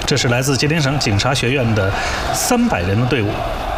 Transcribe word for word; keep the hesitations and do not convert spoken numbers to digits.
这是来自吉林省警察学院的三百人的队伍。